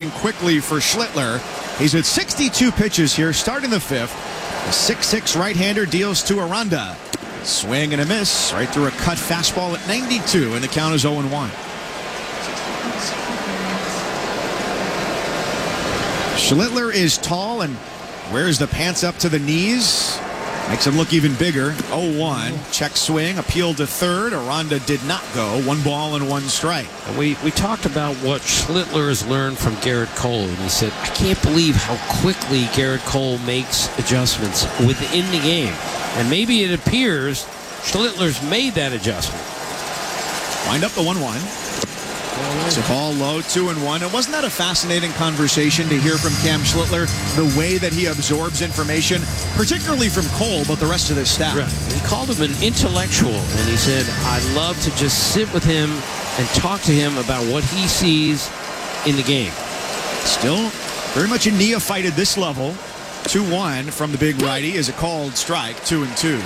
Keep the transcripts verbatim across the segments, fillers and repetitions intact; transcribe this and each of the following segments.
swing quickly for Schlittler. He's at sixty-two pitches here, starting the fifth. The six six right-hander deals to Aranda. Swing and a miss, right through a cut fastball at ninety-two, and the count is oh and one. Schlittler is tall and wears the pants up to the knees. Makes him look even bigger. oh one. Check swing. Appeal to third. Aranda did not go. One ball and one strike. We we talked about what Schlittler has learned from Garrett Cole. And he said, I can't believe how quickly Garrett Cole makes adjustments within the game. And maybe it appears Schlittler's made that adjustment. Wind up the one one. It's a ball low, two and one. And wasn't that a fascinating conversation to hear from Cam Schlittler, the way that he absorbs information, particularly from Cole, but the rest of the staff? Right. He called him an intellectual, and he said, I love to just sit with him and talk to him about what he sees in the game. Still very much a neophyte at this level. two one from the big righty is a called strike, two and two.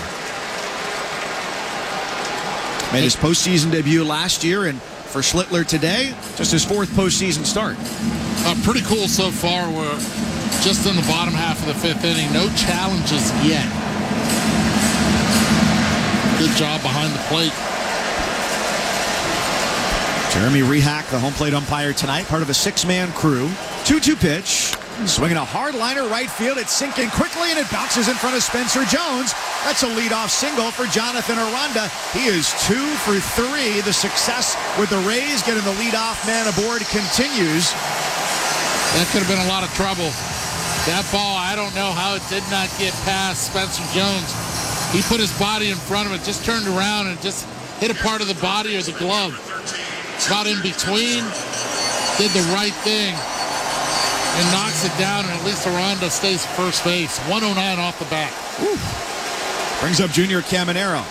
Made his postseason debut last year, and for Schlittler today, just his fourth postseason start. Uh, pretty cool so far. We're just in the bottom half of the fifth inning. No challenges yet. Good job behind the plate. Jeremy Rehak, the home plate umpire tonight, part of a six-man crew. two two pitch. Swinging a hard liner right field. It's sinking quickly, and it bounces in front of Spencer Jones. That's a leadoff single for Jonathan Aranda. He is two for three. The success with the Rays getting the leadoff man aboard continues. That could have been a lot of trouble. That ball, I don't know how it did not get past Spencer Jones. He put his body in front of it, just turned around and just hit a part of the body or the glove. Got in between, did the right thing, and knocks it down, and at least Aranda stays first base. one oh nine off the bat. Woo. Brings up Junior Caminero.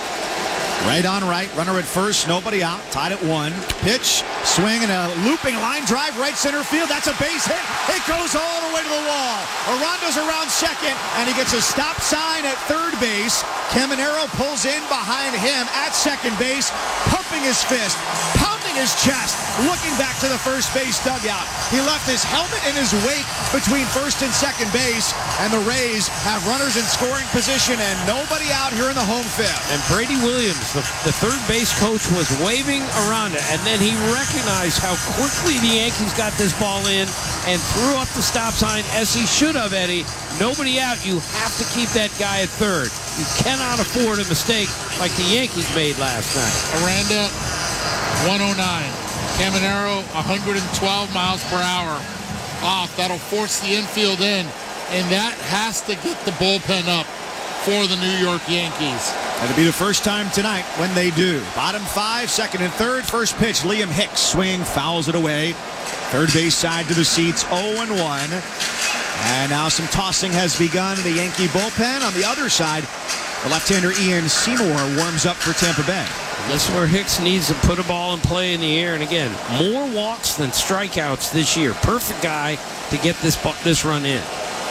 Right on right, runner at first, nobody out, tied at one. Pitch, swing, and a looping line drive, right center field. That's a base hit. It goes all the way to the wall. Aranda's around second, and he gets a stop sign at third base. Caminero pulls in behind him at second base, pumping his fist, pounding his chest, looking back to the first base dugout. He left his helmet in his wake between first and second base, and the Rays have runners in scoring position and nobody out here in the home fifth. And Brady Williams, the, the third base coach, was waving Aranda, and then he recognized how quickly the Yankees got this ball in and threw up the stop sign, as he should have, Eddie. Nobody out. You have to keep that guy at third. You cannot afford a mistake like the Yankees made last night. Aranda, one oh nine. Caminero, one hundred twelve miles per hour off. That'll force the infield in, and that has to get the bullpen up for the New York Yankees. That'll be the first time tonight when they do. Bottom five, second and third. First pitch, Liam Hicks. Swing, fouls it away. Third base side to the seats, oh and one. And now some tossing has begun in the Yankee bullpen. On the other side, the left-hander Ian Seymour warms up for Tampa Bay. This is where Hicks needs to put a ball in play in the air. And again, more walks than strikeouts this year. Perfect guy to get this this run in.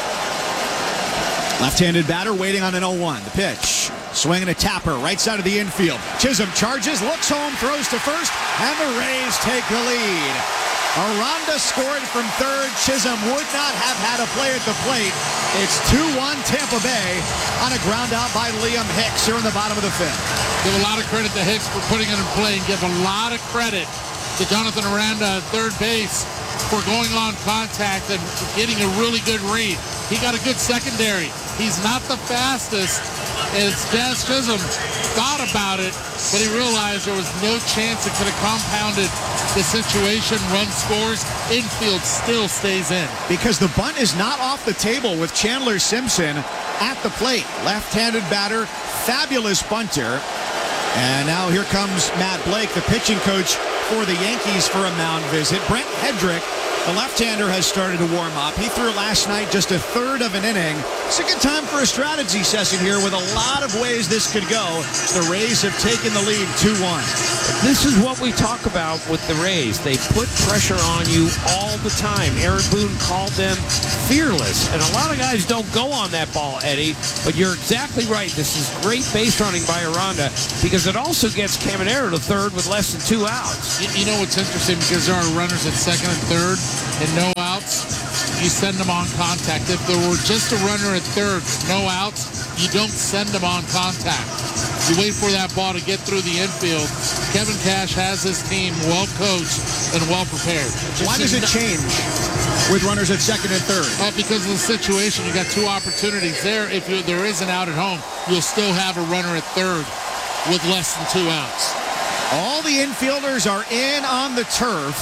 Left-handed batter waiting on an oh one. The pitch. Swinging a tapper right side of the infield. Chisholm charges, looks home, throws to first, and the Rays take the lead. Aranda scored from third. Chisholm would not have had a play at the plate. It's two one Tampa Bay on a ground out by Liam Hicks here in the bottom of the fifth. Give a lot of credit to Hicks for putting it in play, and give a lot of credit to Jonathan Aranda at third base for going on contact and getting a really good read. He got a good secondary. He's not the fastest, as Jazz Chisholm thought about it, but he realized there was no chance it could have compounded the situation. Run scores, infield still stays in. Because the bunt is not off the table with Chandler Simpson at the plate. Left-handed batter, fabulous bunter. And now here comes Matt Blake, the pitching coach for the Yankees, for a mound visit. Brent Hedrick, the left-hander, has started to warm up. He threw last night just a third of an inning. It's a good time for a strategy session here with a lot of ways this could go. The Rays have taken the lead two one. This is what we talk about with the Rays. They put pressure on you all the time. Aaron Boone called them fearless. And a lot of guys don't go on that ball, Eddie. But you're exactly right. This is great base running by Aranda, because it also gets Caminero to third with less than two outs. You, you know what's interesting? Because there are runners at second and third and no outs, you send them on contact. If there were just a runner at third, no outs, you don't send them on contact. You wait for that ball to get through the infield. Kevin Cash has his team well coached and well prepared. Why does it change with runners at second and third? Uh, because of the situation. You got two opportunities there. If you, there is an out at home, you'll still have a runner at third with less than two outs. All the infielders are in on the turf.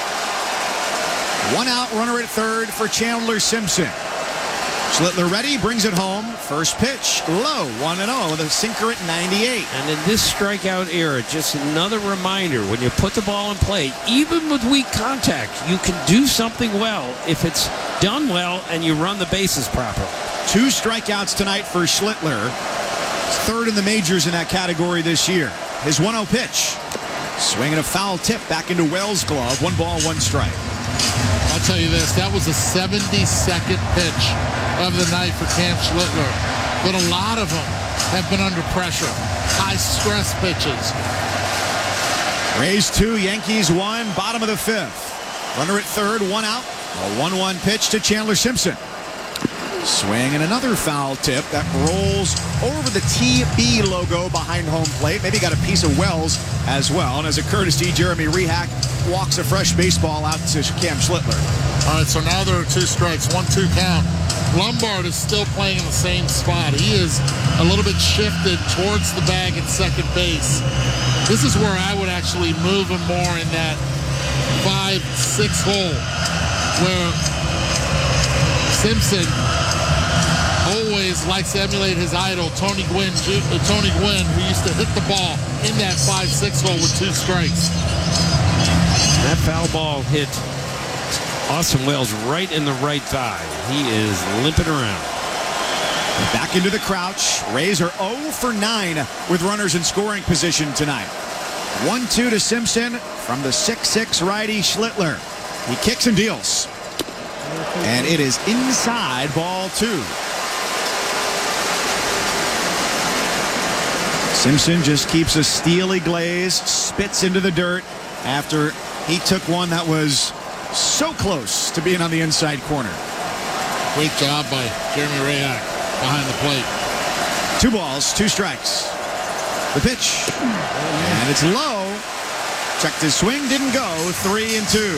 One out, runner at third for Chandler Simpson. Schlittler ready, brings it home. First pitch, low, one and oh with a sinker at ninety-eight. And in this strikeout era, just another reminder, when you put the ball in play, even with weak contact, you can do something well if it's done well and you run the bases properly. Two strikeouts tonight for Schlittler. Third in the majors in that category this year. His one oh pitch. Swinging a foul tip back into Wells' glove. One ball, one strike. I'll tell you this, that was the seventy-second pitch of the night for Cam Schlittler. But a lot of them have been under pressure. High stress pitches. Rays two, Yankees one, bottom of the fifth. Runner at third, one out. A one one pitch to Chandler Simpson. Swing and another foul tip that rolls over the T B logo behind home plate. Maybe got a piece of Wells as well. And as a courtesy, Jeremy Rehack walks a fresh baseball out to Cam Schlittler. All right, so now there are two strikes, one two count. Lombard is still playing in the same spot. He is a little bit shifted towards the bag at second base. This is where I would actually move him more in that five six hole where Simpson always likes to emulate his idol, Tony Gwynn, uh, Tony Gwynn, who used to hit the ball in that five six hole with two strikes. That foul ball hit Austin Wells right in the right thigh. He is limping around. Back into the crouch. Rays are oh for nine with runners in scoring position tonight. one two to Simpson from the six six righty Schlittler. He kicks and deals. And it is inside, ball two. Simpson just keeps a steely glaze, spits into the dirt after he took one that was so close to being on the inside corner. Great job by Jeremy Rehack behind the plate. Two balls, two strikes. The pitch. And it's low. Checked his swing, didn't go. Three and two.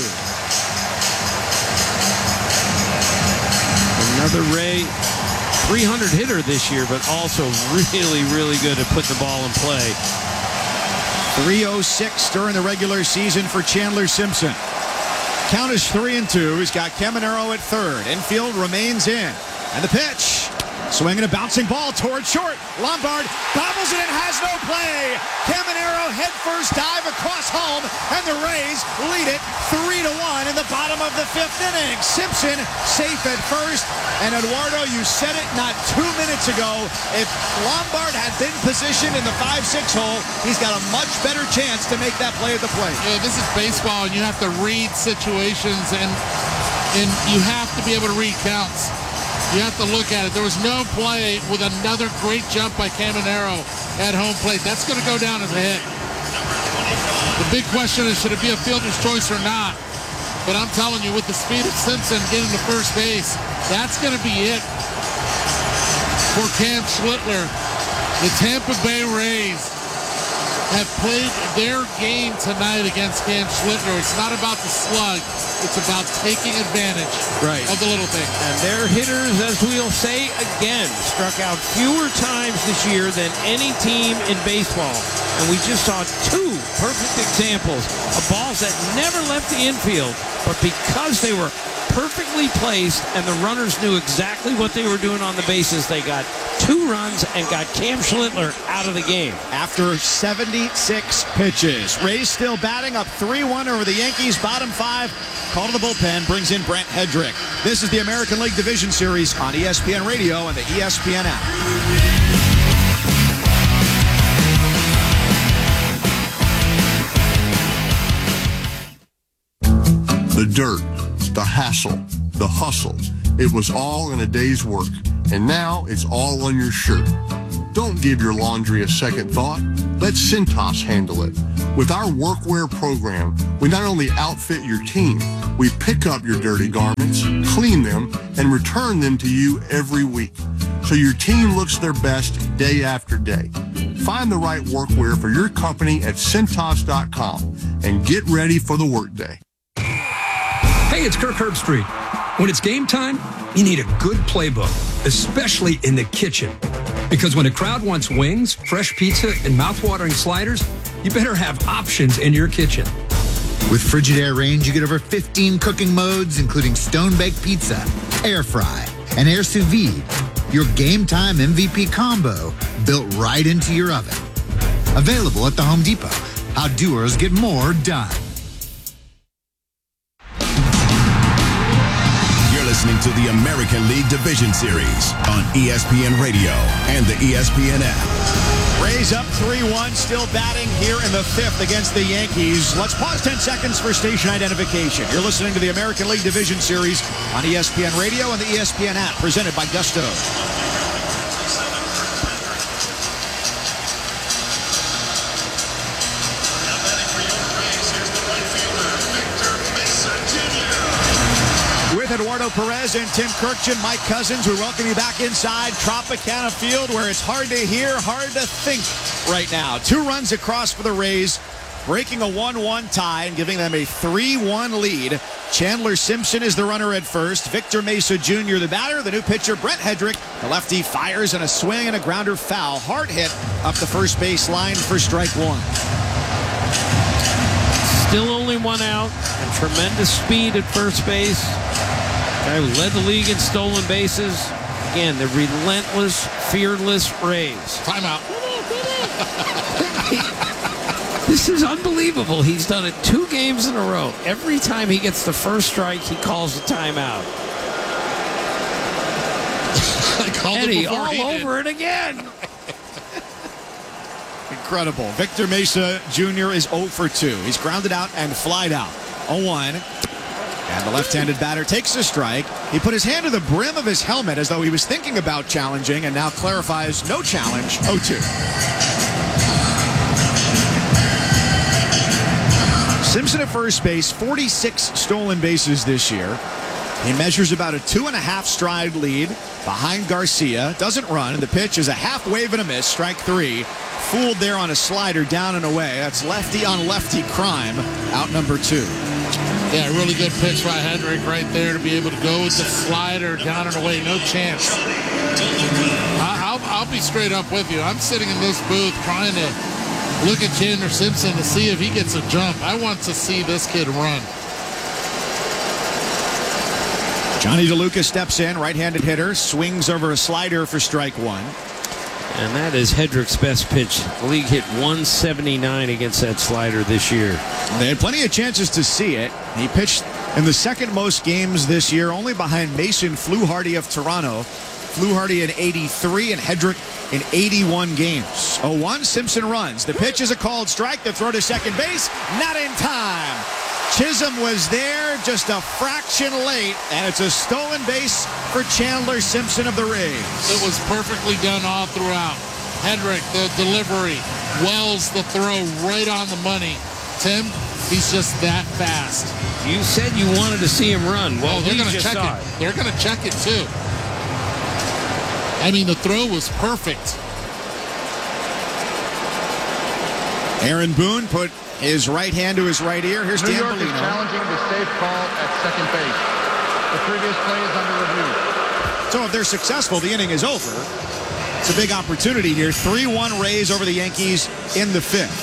Another Ray three hundred hitter this year, but also really, really good at putting the ball in play. three oh six during the regular season for Chandler Simpson. Count is three and two. He's got Caminero at third. Infield remains in. And the pitch. Swinging a bouncing ball towards short. Lombard bobbles it and has no play. Caminero head first dive across home, and the Rays lead it three to one in the bottom of the fifth inning. Simpson safe at first, and Eduardo, you said it not two minutes ago. If Lombard had been positioned in the five six hole, he's got a much better chance to make that play at the plate. Yeah, this is baseball, and you have to read situations, and and you have to be able to read counts. You have to look at it. There was no play with another great jump by Caminero at home plate. That's going to go down as a hit. The big question is, should it be a fielder's choice or not? But I'm telling you, with the speed of Simpson getting to first base, that's going to be it for Cam Schlittler. The Tampa Bay Rays have played their game tonight against Cam Schlittler. It's not about the slug. It's about taking advantage right. of the little thing. And their hitters, as we'll say again, struck out fewer times this year than any team in baseball. And we just saw two perfect examples of balls that never left the infield, but because they were perfectly placed and the runners knew exactly what they were doing on the bases, they got two runs and got Cam Schlittler out of the game. After seventy-six pitches, Rays still batting up three one over the Yankees. Bottom five, call to the bullpen, brings in Brent Hedrick. This is the American League Division Series on E S P N Radio and the E S P N app. The dirt, the hassle, the hustle. It was all in a day's work, and now it's all on your shirt. Don't give your laundry a second thought. Let Cintas handle it. With our workwear program, we not only outfit your team, we pick up your dirty garments, clean them, and return them to you every week, so your team looks their best day after day. Find the right workwear for your company at Cintas dot com and get ready for the workday. Hey, it's Kirk Herbstreit. When it's game time, you need a good playbook, especially in the kitchen. Because when a crowd wants wings, fresh pizza, and mouthwatering sliders, you better have options in your kitchen. With Frigidaire range, you get over fifteen cooking modes, including stone-baked pizza, air fry, and air sous vide. Your game time M V P combo built right into your oven. Available at the Home Depot. How doers get more done. You're listening to the American League Division Series on E S P N Radio and the E S P N app. Rays up three one, still batting here in the fifth against the Yankees. Let's pause ten seconds for station identification. You're listening to the American League Division Series on E S P N Radio and the E S P N app, presented by Gusto. With Eduardo Perez and Tim Kirkjian, Mike Cousins, we welcome you back inside Tropicana Field, where it's hard to hear, hard to think right now. Two runs across for the Rays, breaking a one one tie and giving them a three one lead. Chandler Simpson is the runner at first. Victor Mesa Junior the batter. The new pitcher, Brett Hedrick, the lefty, fires in a swing and a grounder foul. Hard hit up the first base line for strike one. Still only one out, and tremendous speed at first base. Guy who led the league in stolen bases. Again, the relentless, fearless Rays. Timeout. This is unbelievable. He's done it two games in a row. Every time he gets the first strike, he calls a timeout. I called Eddie, it all he over did. it again. Incredible. Victor Mesa Junior is zero for two. He's grounded out and flied out. oh one. And the left-handed batter takes a strike. He put his hand to the brim of his helmet as though he was thinking about challenging, and now clarifies no challenge. oh two. Simpson at first base, forty-six stolen bases this year. He measures about a two and a half stride lead behind Garcia. Doesn't run. The pitch is a half wave and a miss. Strike three. Fooled there on a slider down and away. That's lefty on lefty crime. Out number two. Yeah, really good pitch by Hedrick right there to be able to go with the slider down and away. No chance. I, I'll, I'll be straight up with you. I'm sitting in this booth trying to look at Chandler Simpson to see if he gets a jump. I want to see this kid run. Johnny DeLuca steps in, right-handed hitter, swings over a slider for strike one. And that is Hedrick's best pitch. The league hit one seventy-nine against that slider this year. They had plenty of chances to see it. He pitched in the second most games this year, only behind Mason Fluharty of Toronto. Fluharty in eighty-three and Hedrick in eighty-one games. oh one, Simpson runs. The pitch is a called strike. The throw to second base, not in time. Chisholm was there just a fraction late, and it's a stolen base for Chandler Simpson of the Rays. It was perfectly done all throughout. Hedrick, the delivery. Wells, the throw right on the money. Tim, he's just that fast. You said you wanted to see him run. Well, oh, they're going to check it. it. They're going to check it, too. I mean, the throw was perfect. Aaron Boone put his right hand to his right ear. Here's New Dan York is Bellino. challenging the safe call at second base. The previous play is under review. So if they're successful, the inning is over. It's a big opportunity here. three one Rays over the Yankees in the fifth.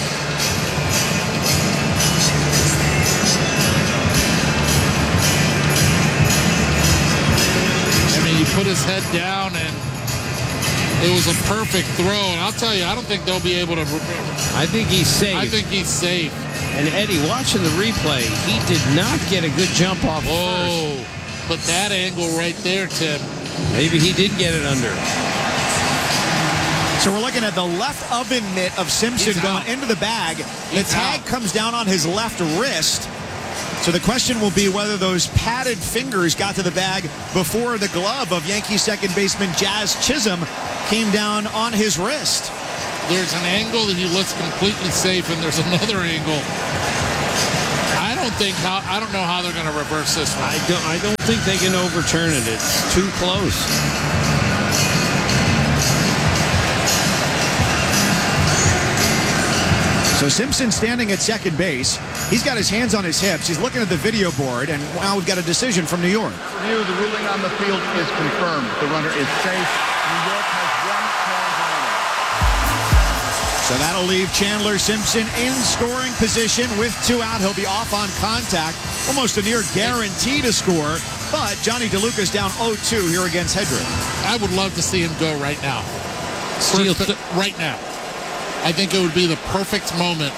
I mean, he put his head down, and it was a perfect throw. And I'll tell you, I don't think they'll be able to. I think he's safe. I think he's safe. And Eddie, watching the replay, he did not get a good jump off Whoa. first. But that angle right there, Tim. Maybe he did get it under. So we're looking at the left oven mitt of Simpson He's going out. into the bag. The He's tag out. comes down on his left wrist. So the question will be whether those padded fingers got to the bag before the glove of Yankee second baseman Jazz Chisholm came down on his wrist. there's an angle that he looks completely safe, and there's another angle. I don't think how I don't know how they're going to reverse this one. I don't. I don't think they can overturn it. It's too close. So Simpson standing at second base. He's got his hands on his hips. He's looking at the video board, and now we've got a decision from New York. Review, the ruling on the field is confirmed. The runner is safe. New York has one cause. So that'll leave Chandler Simpson in scoring position with two out. He'll be off on contact. Almost a near guarantee to score. But Johnny DeLuca's down oh two here against Hedrick. I would love to see him go right now. Steal First, right now. I think it would be the perfect moment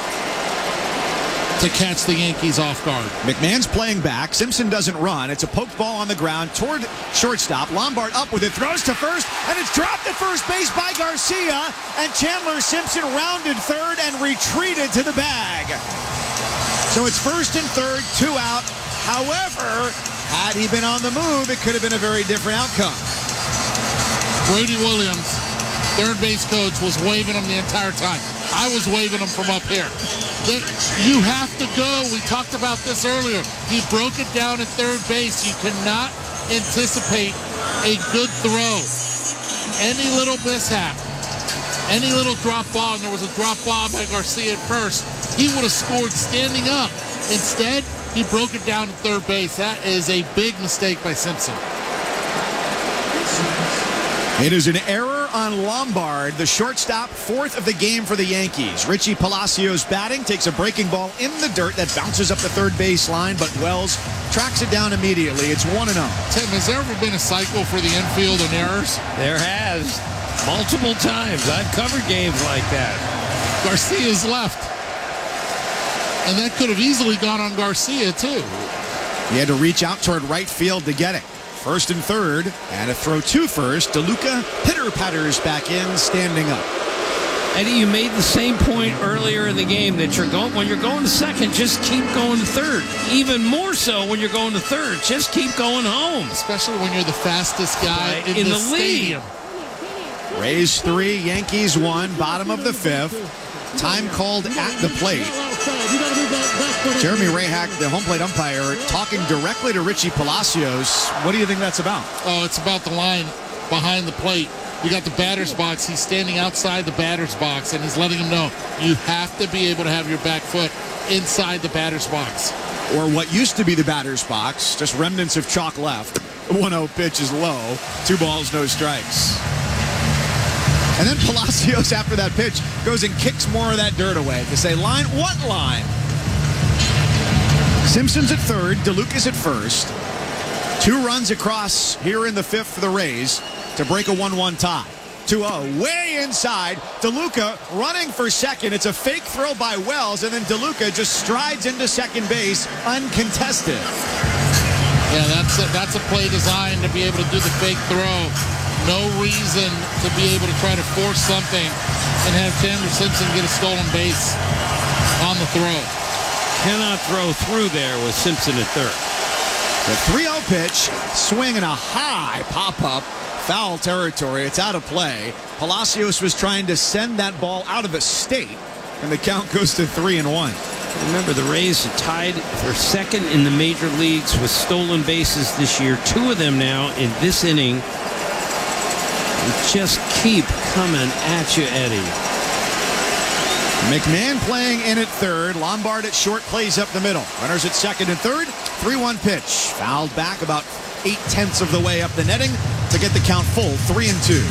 to catch the Yankees off guard. McMahon's playing back. Simpson doesn't run. It's a poked ball on the ground toward shortstop. Lombard up with it, throws to first, and it's dropped at first base by Garcia. And Chandler Simpson rounded third and retreated to the bag. So it's first and third, two out. However, had he been on the move, it could have been a very different outcome. Brady Williams, third base coach, was waving him the entire time. I was waving him from up here. You have to go. We talked about this earlier. He broke it down at third base. You cannot anticipate a good throw. Any little mishap, any little drop ball, and there was a drop ball by Garcia at first, he would have scored standing up. Instead, he broke it down at third base. That is a big mistake by Simpson. It is an error on Lombard, the shortstop, fourth of the game for the Yankees. Richie Palacios batting, takes a breaking ball in the dirt that bounces up the third base line, but Wells tracks it down immediately. It's one and oh. Tim, has there ever been a cycle for the infield and errors? There has. Multiple times. I've covered games like that. Garcia's left. And that could have easily gone on Garcia, too. He had to reach out toward right field to get it. First and third, and a throw to first. DeLuca pitter-patters back in, standing up. Eddie, you made the same point earlier in the game that you're going when you're going to second, just keep going to third. Even more so when you're going to third, just keep going home. Especially when you're the fastest guy Right, in, in the, the stadium. league. Rays three, Yankees one, bottom of the fifth. Time called at the plate. Jeremy Rahak, the home plate umpire, talking directly to Richie Palacios. What do you think that's about? Oh, it's about the line behind the plate. You got the batter's box. He's standing outside the batter's box, and he's letting him know you have to be able to have your back foot inside the batter's box. Or what used to be the batter's box, just remnants of chalk left. The one oh pitch is low. Two balls, no strikes. And then Palacios, after that pitch, goes and kicks more of that dirt away to say, line, what line? Simpson's at third, DeLuca's at first. Two runs across here in the fifth for the Rays to break a one one tie. two oh, way inside. DeLuca running for second. It's a fake throw by Wells, and then DeLuca just strides into second base uncontested. Yeah, that's a, that's a play designed to be able to do the fake throw. No reason to be able to try to force something and have Chandler Simpson get a stolen base on the throw. Cannot throw through there with Simpson at third. The three oh pitch, swing and a high pop-up, foul territory. It's out of play. Palacios was trying to send that ball out of the state, and the count goes to three and one. Remember, the Rays are tied for second in the major leagues with stolen bases this year. Two of them now in this inning. Just keep coming at you, Eddie. McMahon playing in at third. Lombard at short, plays up the middle. Runners at second and third. three one pitch. Fouled back about eight-tenths of the way up the netting to get the count full, three and two.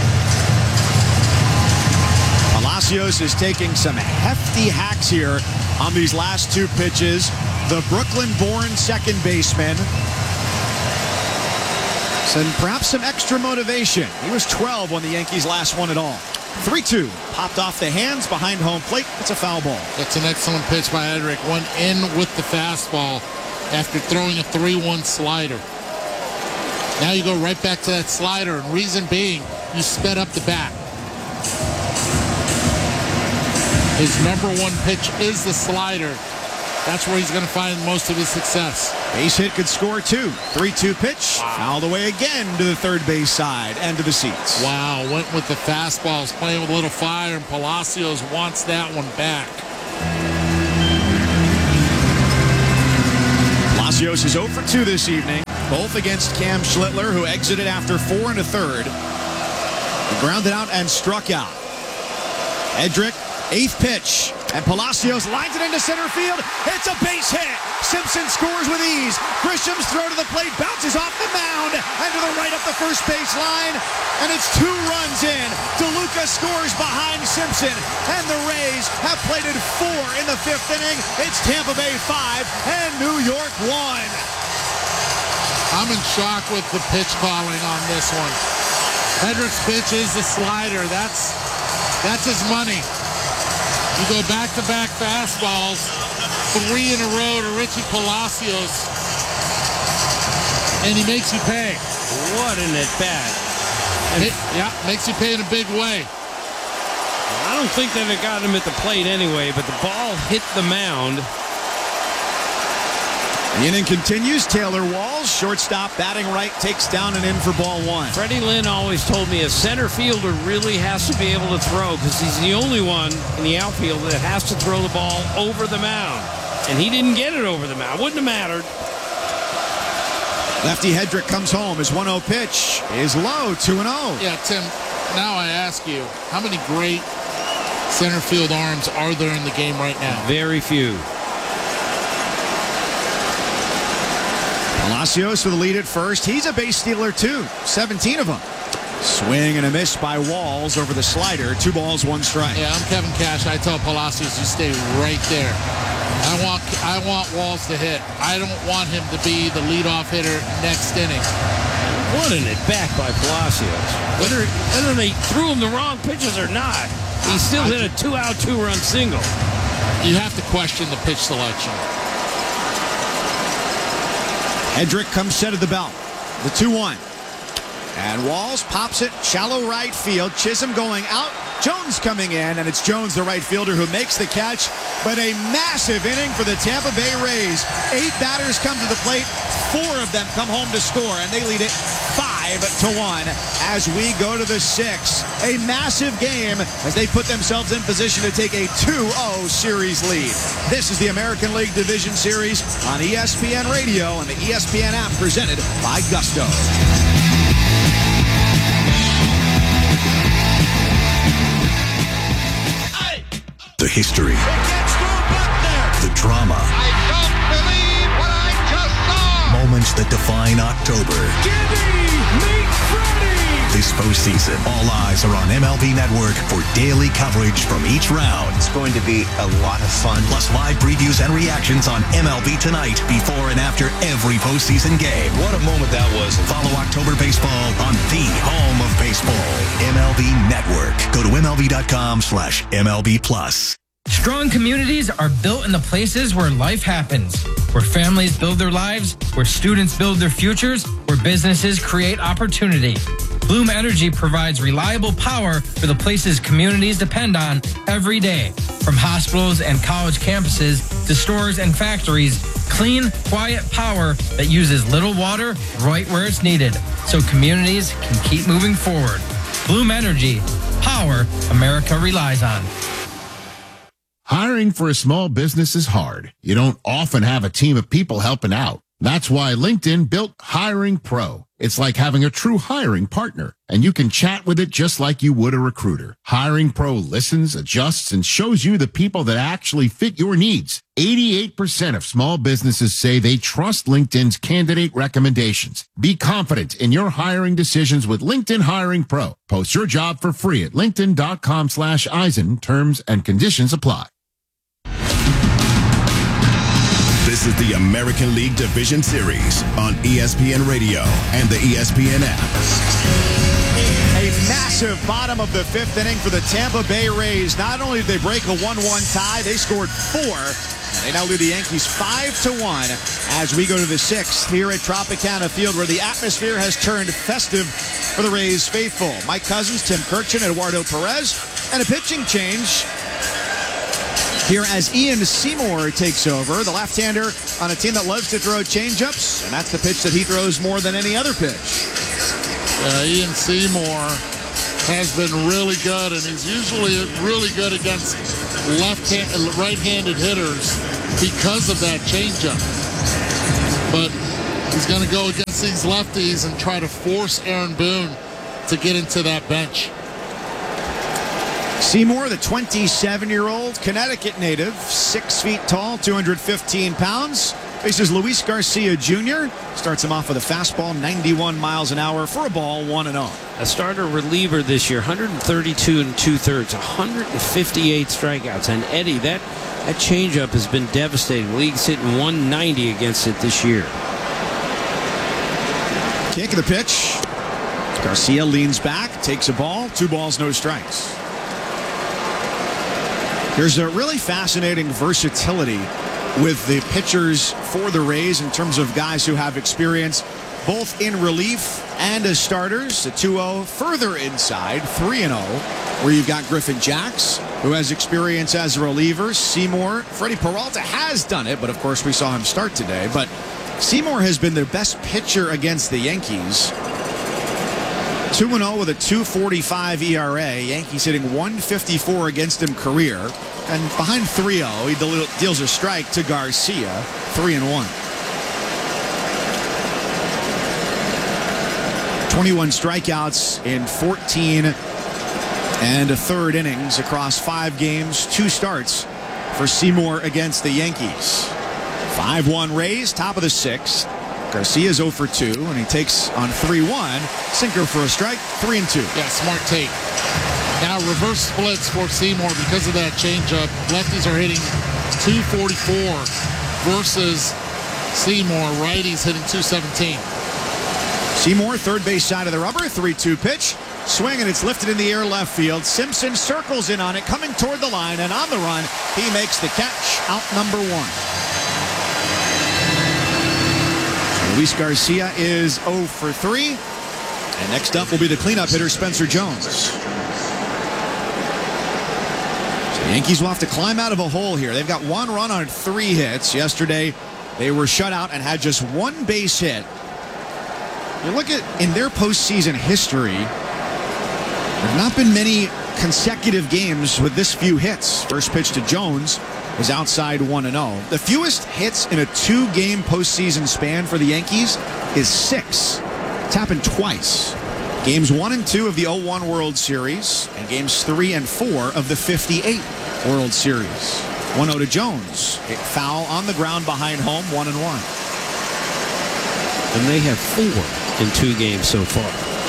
Palacios is taking some hefty hacks here on these last two pitches. The Brooklyn-born second baseman. And perhaps some extra motivation. He was twelve when the Yankees last won it all. three two. Popped off the hands behind home plate. It's a foul ball. That's an excellent pitch by Hedrick. Went in with the fastball after throwing a three one slider. Now you go right back to that slider, and reason being, you sped up the bat. His number one pitch is the slider. That's where he's going to find most of his success. Base hit could score two. three two pitch. All the way again to the third base side and to the seats. Wow, went with the fastballs, playing with a little fire, and Palacios wants that one back. Palacios is zero for two this evening, both against Cam Schlittler, who exited after four and a third. He grounded out and struck out. Hedrick, eighth pitch, and Palacios lines it into center field. It's a base hit. Simpson scores with ease. Grisham's throw to the plate bounces off the mound and to the right up the first base line, and it's two runs in. DeLuca scores behind Simpson, and the Rays have plated four in the fifth inning. It's Tampa Bay five and New York one. I'm in shock with the pitch calling on this one. Hedrick's pitch is the slider. That's that's his money. You go back-to-back fastballs, three in a row to Richie Palacios, and he makes you pay. What an at-bat. It, yeah, makes you pay in a big way. I don't think that it got him at the plate anyway, but the ball hit the mound. The inning continues. Taylor Walls, shortstop, batting right, takes down and in for ball one. Freddie Lynn always told me a center fielder really has to be able to throw because he's the only one in the outfield that has to throw the ball over the mound. And he didn't get it over the mound. Wouldn't have mattered. Lefty Hedrick comes home. His one oh pitch is low, two and oh. Yeah, Tim, now I ask you, how many great center field arms are there in the game right now? Very few. Palacios with the lead at first. He's a base stealer, too. seventeen of them. Swing and a miss by Walls over the slider. Two balls, one strike. Yeah, I'm Kevin Cash. I tell Palacios, you stay right there. I want I want Walls to hit. I don't want him to be the leadoff hitter next inning. What an at-bat by Palacios. Whether, whether they threw him the wrong pitches or not, he still hit a two-out, two-run single. You have to question the pitch selection. Hedrick comes set of the belt. The two one. And Walls pops it shallow right field. Chisholm going out. Jones coming in, and it's Jones, the right fielder, who makes the catch. But a massive inning for the Tampa Bay Rays. Eight batters come to the plate. Four of them come home to score, and they lead it five to one as we go to the sixth. A massive game as they put themselves in position to take a two oh series lead. This is the American League Division Series on E S P N Radio and the E S P N app, presented by Gusto. The history. The drama. I don't believe what I just saw. Moments that define October. Gibby, meet Freddie. This postseason, all eyes are on M L B Network for daily coverage from each round. It's going to be a lot of fun. Plus live previews and reactions on M L B Tonight before and after every postseason game. What a moment that was. Follow October Baseball on the home of baseball, M L B Network. Go to M L B dot com slash M L B plus. Strong communities are built in the places where life happens, where families build their lives, where students build their futures, where businesses create opportunity. Bloom Energy provides reliable power for the places communities depend on every day. From hospitals and college campuses to stores and factories, clean, quiet power that uses little water right where it's needed, so communities can keep moving forward. Bloom Energy, power America relies on. Hiring for a small business is hard. You don't often have a team of people helping out. That's why LinkedIn built Hiring Pro. It's like having a true hiring partner, and you can chat with it just like you would a recruiter. Hiring Pro listens, adjusts, and shows you the people that actually fit your needs. eighty-eight percent of small businesses say they trust LinkedIn's candidate recommendations. Be confident in your hiring decisions with LinkedIn Hiring Pro. Post your job for free at linkedin.com slash Eisen. Terms and conditions apply. This is the American League Division Series on E S P N Radio and the E S P N app. A massive bottom of the fifth inning for the Tampa Bay Rays. Not only did they break a one one tie, they scored four. They now lead the Yankees five to one as we go to the sixth here at Tropicana Field, where the atmosphere has turned festive for the Rays faithful. Mike Cousins, Tim Kirchin, Eduardo Perez, and a pitching change. here as Ian Seymour takes over, the left-hander on a team that loves to throw changeups, and that's the pitch that he throws more than any other pitch. Uh, Ian Seymour has been really good, and he's usually really good against left-hand, right-handed hitters because of that changeup. But he's going to go against these lefties and try to force Aaron Boone to get into that bench. Seymour, the twenty-seven-year-old Connecticut native, six feet tall, two hundred fifteen pounds, faces Luis Garcia Junior Starts him off with a fastball, ninety-one miles an hour for a ball, one and oh. A starter reliever this year, one thirty-two and two-thirds, one hundred fifty-eight strikeouts. And Eddie, that, that changeup has been devastating. The league's hitting one ninety against it this year. Kick of the pitch. Garcia leans back, takes a ball, two balls, no strikes. There's a really fascinating versatility with the pitchers for the Rays in terms of guys who have experience both in relief and as starters. The two oh further inside, three and oh, where you've got Griffin Jacks, who has experience as a reliever. Seymour, Freddie Peralta has done it, but of course we saw him start today. But Seymour has been their best pitcher against the Yankees. two and oh with a two forty-five E R A. Yankees hitting one fifty-four against him career. And behind three oh, he deals a strike to Garcia, three and one. twenty-one strikeouts in fourteen and a third innings across five games, two starts for Seymour against the Yankees. five one Rays, top of the sixth. Garcia's oh for two, and he takes on three one. Sinker for a strike, three and two. Yeah, smart take. Now reverse splits for Seymour because of that changeup. Lefties are hitting two forty-four versus Seymour. Righties hitting two seventeen. Seymour, third base side of the rubber, three two pitch. Swing, and it's lifted in the air left field. Simpson circles in on it, coming toward the line, and on the run, he makes the catch, out number one. Luis Garcia is oh for three. And next up will be the cleanup hitter, Spencer Jones. So the Yankees will have to climb out of a hole here. They've got one run on three hits. Yesterday, they were shut out and had just one base hit. You look at, in their postseason history, there have not been many consecutive games with this few hits. First pitch to Jones was outside one and oh. The fewest hits in a two-game postseason span for the Yankees is six. It's happened twice. Games one and two of the oh one World Series and games three and four of the fifty-eight World Series. one oh to Jones. Hit foul on the ground behind home, one and one. And they have four in two games so far.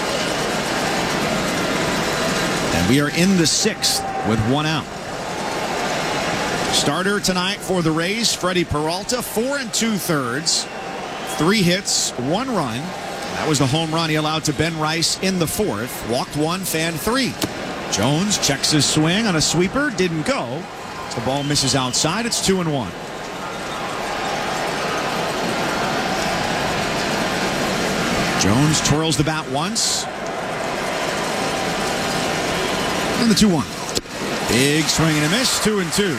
And we are in the sixth with one out. Starter tonight for the Rays, Freddie Peralta, four and two-thirds, three hits, one run. That was the home run he allowed to Ben Rice in the fourth. Walked one, fanned three. Jones checks his swing on a sweeper, didn't go. The ball misses outside. It's two and one. Jones twirls the bat once. And the two one. Big swing and a miss, two and two.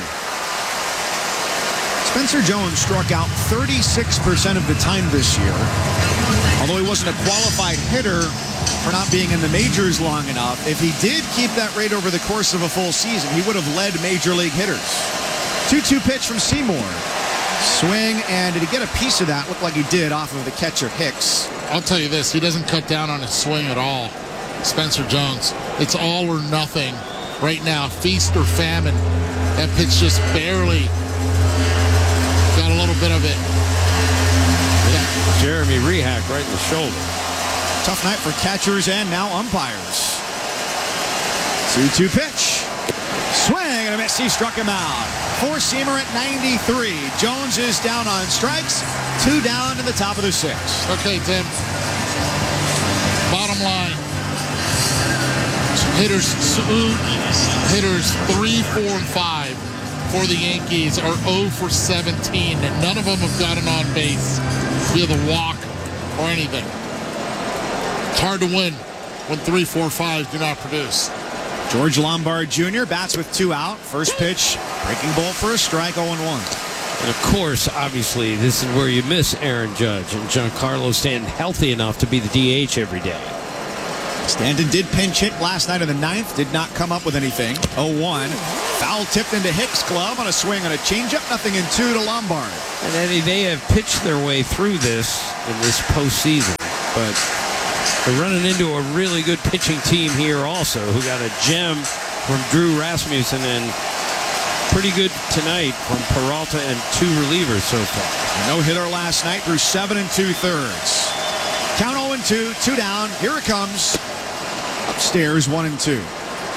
Spencer Jones struck out thirty-six percent of the time this year. Although he wasn't a qualified hitter for not being in the majors long enough, if he did keep that rate over the course of a full season, he would have led major league hitters. two two pitch from Seymour. Swing, and did he get a piece of that? Looked like he did off of the catcher Hicks. I'll tell you this, he doesn't cut down on his swing at all. Spencer Jones. It's all or nothing right now, feast or famine. That pitch just barely got a little bit of it. Yeah. Jeremy Rehak right in the shoulder. Tough night for catchers and now umpires. two two pitch. Swing and a miss. He struck him out. Four-seamer at ninety-three. Jones is down on strikes. Two down to the top of the sixth. Okay, Tim. Bottom line. Hitters, hitters three, four, and five for the Yankees are oh for seventeen, and none of them have gotten on base via the walk or anything. It's hard to win when three, four, five do not produce. George Lombard Junior bats with two out. First pitch, breaking ball for a strike, oh and one. And of course, obviously, this is where you miss Aaron Judge and Giancarlo Stanton healthy enough to be the D H every day. Stanton did pinch hit last night in the ninth, did not come up with anything. oh one. Foul tipped into Hicks' glove on a swing on a changeup, nothing in two to Lombard. And Eddie, they have pitched their way through this in this postseason, but they're running into a really good pitching team here also, who got a gem from Drew Rasmussen and pretty good tonight from Peralta and two relievers so far. No hitter last night through seven and two thirds. Count oh and two, two down. Here it comes. Upstairs, one and two.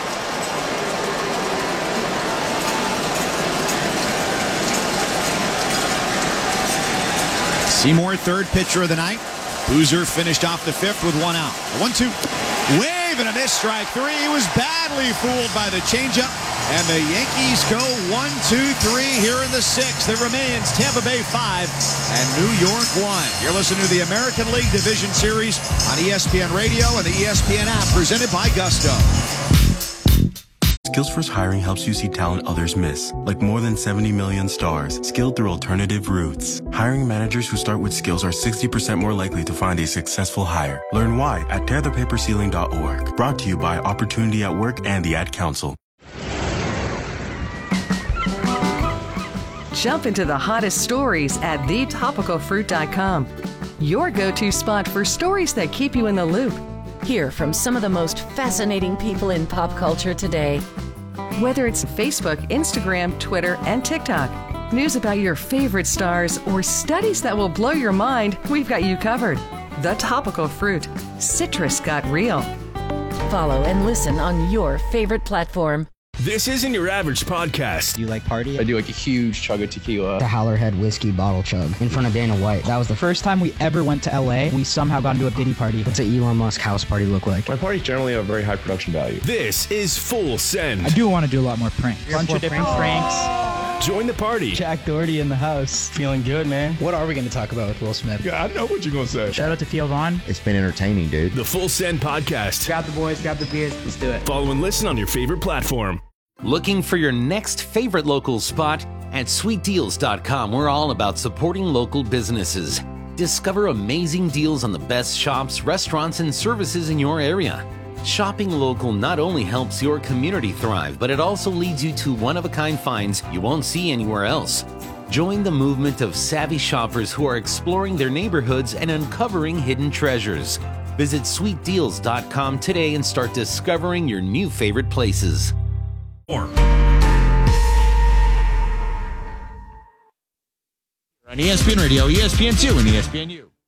Seymour, third pitcher of the night. Boozer finished off the fifth with one out. one two. Wave and a miss, strike three. He was badly fooled by the changeup. And the Yankees go one, two, three here in the sixth. It remains Tampa Bay five and New York one. You're listening to the American League Division Series on E S P N Radio and the E S P N app, presented by Gusto. Skills First Hiring helps you see talent others miss, like more than seventy million stars, skilled through alternative routes. Hiring managers who start with skills are sixty percent more likely to find a successful hire. Learn why at tear the paper ceiling dot org. Brought to you by Opportunity at Work and the Ad Council. Jump into the hottest stories at the topical fruit dot com. Your go-to spot for stories that keep you in the loop. Hear from some of the most fascinating people in pop culture today. Whether it's Facebook, Instagram, Twitter, and TikTok, news about your favorite stars, or studies that will blow your mind, we've got you covered. The Topical Fruit. Citrus got real. Follow and listen on your favorite platform. This isn't your average podcast. Do you like party? I do like a huge chug of tequila. The Howlerhead whiskey bottle chug in front of Dana White. That was the first time we ever went to L A. We somehow got into a Diddy party. What's an Elon Musk house party look like? My parties generally have a very high production value. This is Full Send. I do want to do a lot more pranks. A bunch of different pranks. Join the party. Jack Doherty in the house. Feeling good, man. What are we going to talk about with Will Smith? Yeah, I know what you're going to say. Shout out to Theo Vaughn. It's been entertaining, dude. The Full Send podcast. Grab the boys, grab the beers. Let's do it. Follow and listen on your favorite platform. Looking for your next favorite local spot? At sweet deals dot com, we're all about supporting local businesses. Discover amazing deals on the best shops, restaurants, and services in your area. Shopping local not only helps your community thrive, but it also leads you to one-of-a-kind finds you won't see anywhere else. Join the movement of savvy shoppers who are exploring their neighborhoods and uncovering hidden treasures. Visit sweet deals dot com today and start discovering your new favorite places. On E S P N Radio, E S P N two, and E S P N U.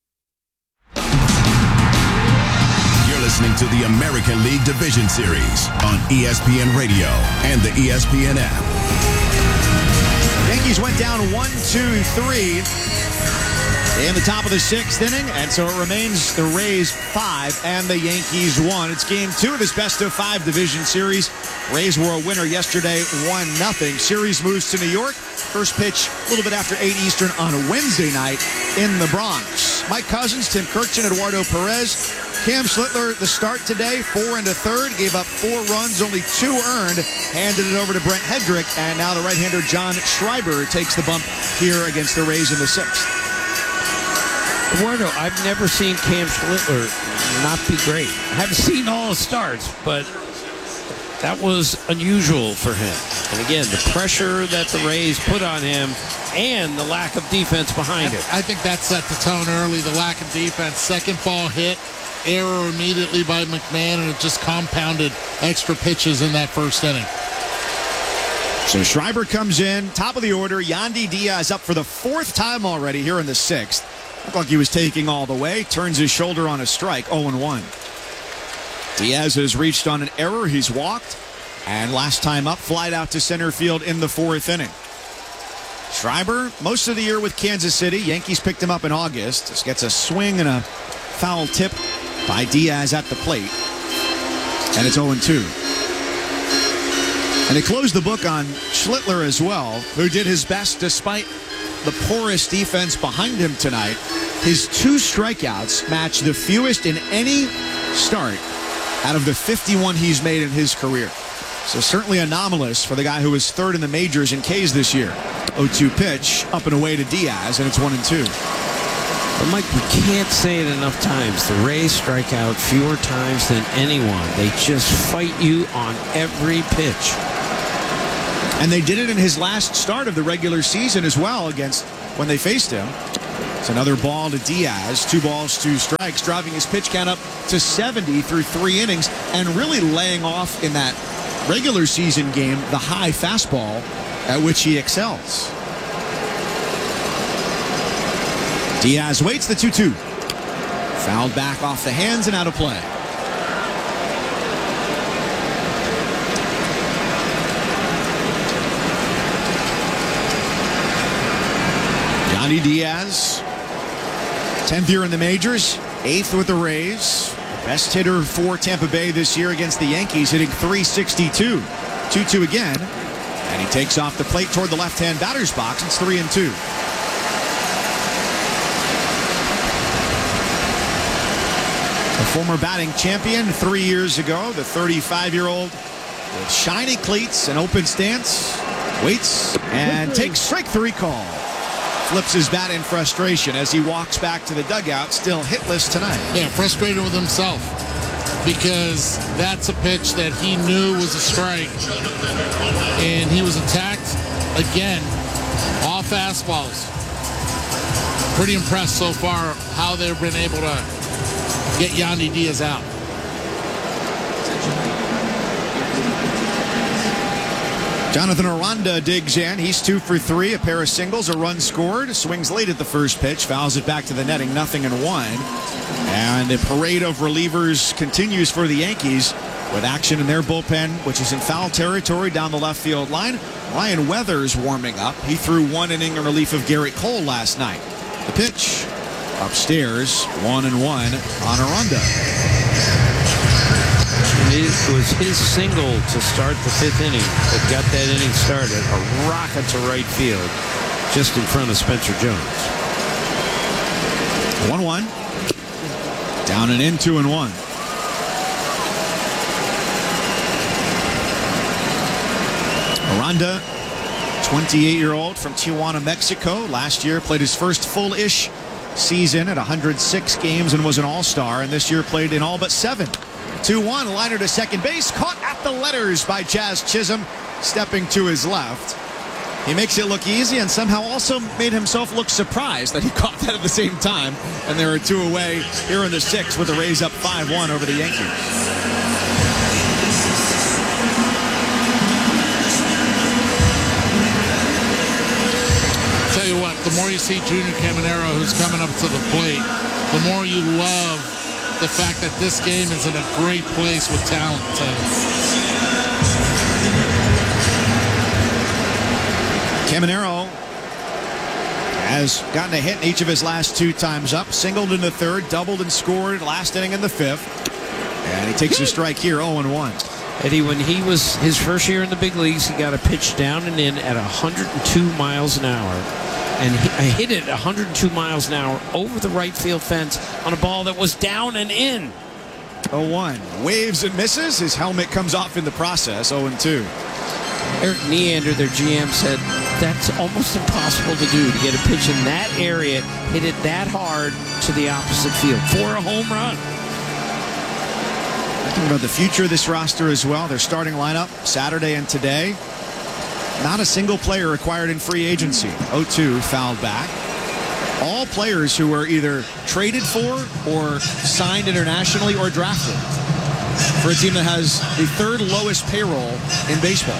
You're listening to the American League Division Series on E S P N Radio and the E S P N app. Yankees went down one, two, three in the top of the sixth inning, and so it remains the Rays five and the Yankees one. It's game two of this best of five division series. Rays were a winner yesterday, one nothing. Series moves to New York. First pitch a little bit after eight Eastern on a Wednesday night in the Bronx. Mike Cousins, Tim Kirkchin, Eduardo Perez. Cam Schlittler, the start today, four and a third, gave up four runs, only two earned, handed it over to Brent Hedrick, and now the right-hander John Schreiber takes the bump here against the Rays in the sixth. Eduardo, I've never seen Cam Schlittler not be great. I haven't seen all his starts, but that was unusual for him. And again, the pressure that the Rays put on him and the lack of defense behind it. I think that set the tone early, the lack of defense. Second ball hit, error immediately by McMahon, and it just compounded extra pitches in that first inning. So Schreiber comes in, top of the order. Yandy Diaz up for the fourth time already here in the sixth. Looked like he was taking all the way. Turns his shoulder on a strike, oh and one. Diaz has reached on an error. He's walked. And last time up, flied out to center field in the fourth inning. Schreiber, most of the year with Kansas City. Yankees picked him up in August. Just gets a swing and a foul tip by Diaz at the plate. And it's oh and two. And they closed the book on Schlittler as well, who did his best despite the porous defense behind him tonight. His two strikeouts match the fewest in any start out of the fifty-one he's made in his career. So certainly anomalous for the guy who was third in the majors in Ks this year. oh two pitch, up and away to Diaz, and it's one and two. But Mike, we can't say it enough times. The Rays strike out fewer times than anyone. They just fight you on every pitch. And they did it in his last start of the regular season as well against when they faced him. It's another ball to Diaz. Two balls, two strikes, driving his pitch count up to seventy through three innings and really laying off in that regular season game the high fastball at which he excels. Diaz waits the two two. Fouled back off the hands and out of play. Yandy Diaz, tenth year in the majors, eighth with the Rays. Best hitter for Tampa Bay this year against the Yankees, hitting three sixty-two. two two again. And he takes off the plate toward the left-hand batter's box. It's three and two. A former batting champion three years ago, the thirty-five-year-old with shiny cleats and open stance, waits and takes strike three call. Flips his bat in frustration as he walks back to the dugout, still hitless tonight. Yeah, frustrated with himself because that's a pitch that he knew was a strike, and he was attacked again, all fastballs. Pretty impressed so far how they've been able to get Yandy Diaz out. Jonathan Aranda digs in. He's two for three. A pair of singles, a run scored. Swings late at the first pitch. Fouls it back to the netting. Nothing and one. And the parade of relievers continues for the Yankees with action in their bullpen, which is in foul territory down the left field line. Ryan Weathers warming up. He threw one inning in relief of Garrett Cole last night. The pitch upstairs, one and one on Aranda. It was his single to start the fifth inning that got that inning started. A rocket to right field just in front of Spencer Jones. one one. Down and in, two and one. Aranda, twenty-eight-year-old from Tijuana, Mexico. Last year played his first full-ish season at one hundred six games and was an all-star, and this year played in all but seven. two one, liner to second base, caught at the letters by Jazz Chisholm, stepping to his left. He makes it look easy and somehow also made himself look surprised that he caught that at the same time. And there are two away here in the sixth with the Rays up five one over the Yankees. Tell you what, the more you see Junior Caminero, who's coming up to the plate, the more you love the fact that this game is in a great place with talent. Caminero has gotten a hit in each of his last two times up. Singled in the third, doubled and scored last inning in the fifth. And he takes a strike here, oh and one. Eddie, when he was his first year in the big leagues, he got a pitch down and in at one hundred two miles an hour. And he, I hit it one hundred two miles an hour over the right field fence on a ball that was down and in. oh one. Waves and misses. His helmet comes off in the process. oh and two. Eric Neander, their G M, said that's almost impossible to do, to get a pitch in that area, hit it that hard to the opposite field for a home run. Thinking about the future of this roster as well. Their starting lineup Saturday and today. Not a single player acquired in free agency. oh two, fouled back. All players who were either traded for or signed internationally or drafted for a team that has the third lowest payroll in baseball.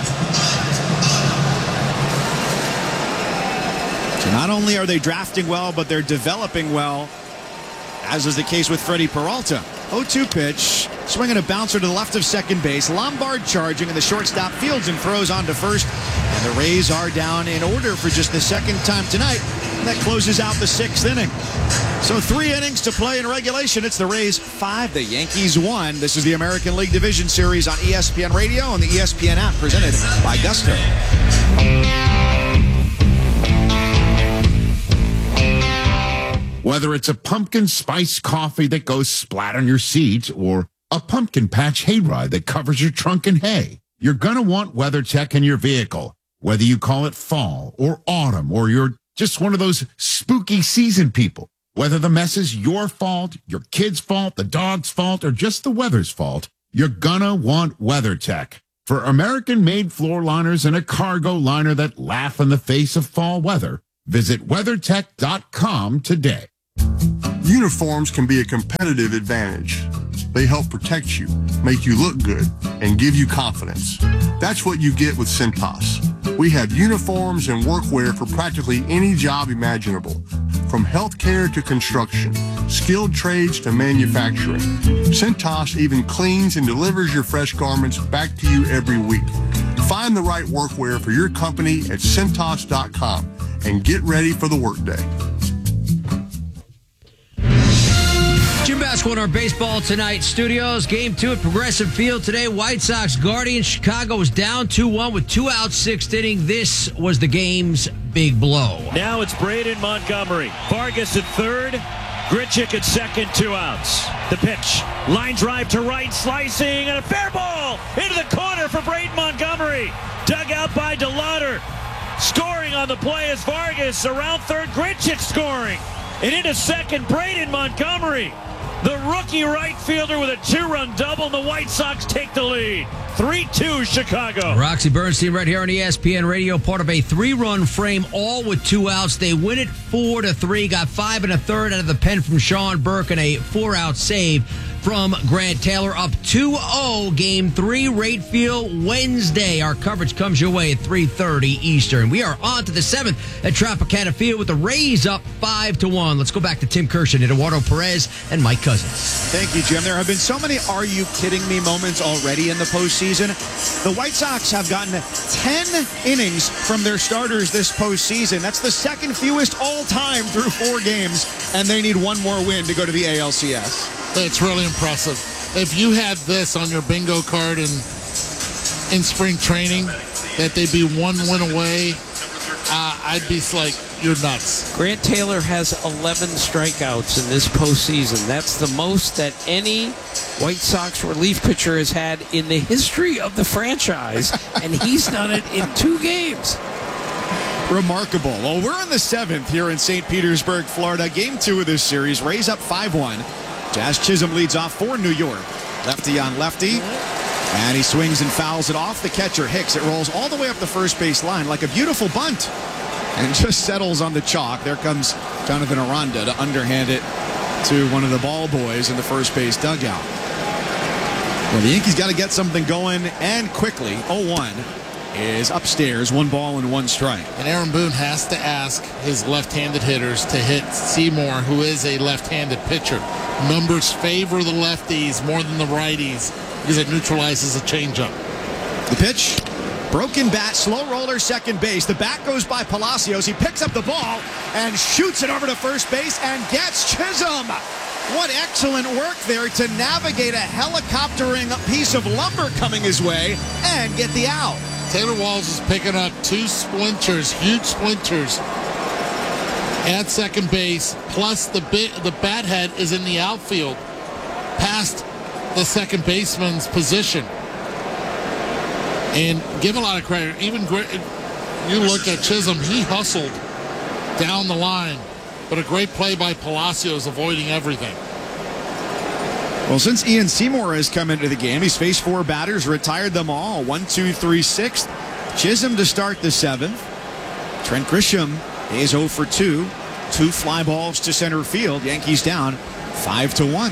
So not only are they drafting well, but they're developing well, as is the case with Freddie Peralta. oh two pitch, swinging a bouncer to the left of second base. Lombard charging, and the shortstop fields and throws on to first. And the Rays are down in order for just the second time tonight. And that closes out the sixth inning. So three innings to play in regulation. It's the Rays five, the Yankees one. This is the American League Division Series on E S P N Radio and the E S P N app, presented by Gusto. Whether it's a pumpkin spice coffee that goes splat on your seat or A pumpkin patch hayride that covers your trunk in hay. You're going to want WeatherTech in your vehicle, whether you call it fall or autumn or you're just one of those spooky season people. Whether the mess is your fault, your kid's fault, the dog's fault, or just the weather's fault, you're going to want WeatherTech. For American-made floor liners and a cargo liner that laugh in the face of fall weather, visit WeatherTech dot com today. Uniforms can be a competitive advantage. They help protect you, make you look good, and give you confidence. That's what you get with Cintas. We have uniforms and workwear for practically any job imaginable, from healthcare to construction, skilled trades to manufacturing. Cintas even cleans and delivers your fresh garments back to you every week. Find the right workwear for your company at Cintas dot com and get ready for the workday. Jim Basco in our baseball tonight studios. Game two at Progressive Field today. White Sox Guardians. Chicago was down two one with two outs, sixth inning. This was the game's big blow. Now it's Braden Montgomery. Vargas at third. Grichuk at second, two outs. The pitch. Line drive to right, slicing, and a fair ball into the corner for Braden Montgomery. Dug out by DeLauder. Scoring on the play is Vargas. Around third, Grichuk scoring. And into second, Braden Montgomery. The rookie right fielder with a two-run double, and the White Sox take the lead. three two Chicago. Roxy Bernstein right here on E S P N Radio, part of a three-run frame, all with two outs. They win it four to three. Got five and a third out of the pen from Sean Burke and a four-out save from Grant Taylor. Up two oh, game three, Rate Field Wednesday. Our coverage comes your way at three thirty Eastern. We are on to the seventh at Tropicana Field with the Rays up five to one. Let's go back to Tim Kirshen, Eduardo Perez, and Mike Cousins. Thank you, Jim. There have been so many are you kidding me moments already in the postseason. The White Sox have gotten ten innings from their starters this postseason. That's the second fewest all time through four games, and they need one more win to go to the A L C S. It's really impressive. If you had this on your bingo card in in spring training, that they'd be one win away, uh, I'd be like, you're nuts. Grant Taylor has eleven strikeouts in this postseason. That's the most that any White Sox relief pitcher has had in the history of the franchise, and he's done it in two games. Remarkable. Well, we're in the seventh here in Saint Petersburg, Florida. Game two of this series. Rays up five one. Jazz Chisholm leads off for New York. Lefty on lefty. And he swings and fouls it off the catcher, Hicks. It rolls all the way up the first base line like a beautiful bunt. And just settles on the chalk. There comes Jonathan Aranda to underhand it to one of the ball boys in the first base dugout. Well, the Yankees got to get something going, and quickly. oh one is upstairs, one ball and one strike. And Aaron Boone has to ask his left-handed hitters to hit Seymour, who is a left-handed pitcher. Numbers favor the lefties more than the righties because it neutralizes a changeup. The pitch, broken bat, slow roller, second base. The bat goes by Palacios. He picks up the ball and shoots it over to first base and gets Chisholm. What excellent work there to navigate a helicoptering piece of lumber coming his way and get the out. Taylor Walls is picking up two splinters, huge splinters at second base, plus the bit, the bat head is in the outfield past the second baseman's position. And give a lot of credit. Even you look at Chisholm, he hustled down the line, but a great play by Palacios avoiding everything. Well, since Ian Seymour has come into the game, he's faced four batters, retired them all. One, two, three, sixth. Chisholm to start the seventh. Trent Grisham is oh for two. Two fly balls to center field. Yankees down five to one.